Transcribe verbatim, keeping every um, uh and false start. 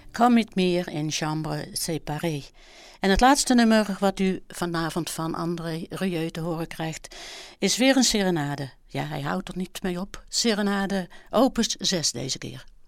Come with me in chambre séparée. En het laatste nummer wat u vanavond van André Rieu te horen krijgt, is weer een serenade. Ja, hij houdt er niet mee op. Serenade opus zes deze keer.